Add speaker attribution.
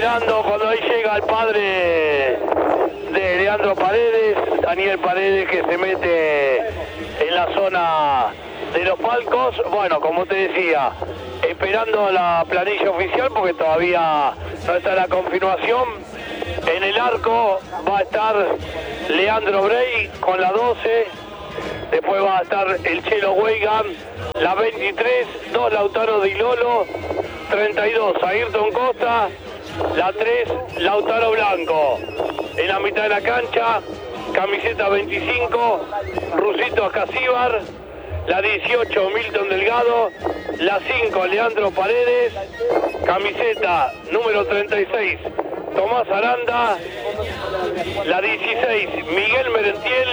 Speaker 1: esperando cuando ahí llega el padre de Leandro Paredes, Daniel Paredes, que se mete en la zona de los palcos. Bueno, como te decía, esperando la planilla oficial porque todavía no está la confirmación. En el arco va a estar Leandro Brey con la 12, después va a estar el Chelo Weigan, la 23, 2 Lautaro Di Lolo, 32 Ayrton Costa, la 3 Lautaro Blanco. En la mitad de la cancha, camiseta 25, Rusito Ascasíbar, la 18 Milton Delgado, la 5 Leandro Paredes, camiseta número 36 Tomás Aranda, la 16 Miguel Merentiel,